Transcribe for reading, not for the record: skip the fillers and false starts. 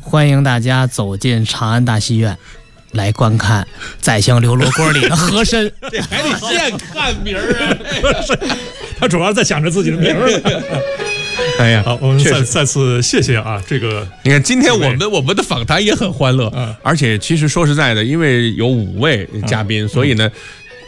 欢迎大家走进长安大戏院，来观看《宰相刘罗锅》里的和珅。 这还得现看名儿啊！ 他主要在想着自己的名儿。 哎呀， 好，我们再次谢谢啊，这个你看今天我们的访谈也很欢乐，而且其实说实在的，因为有5位嘉宾，所以呢，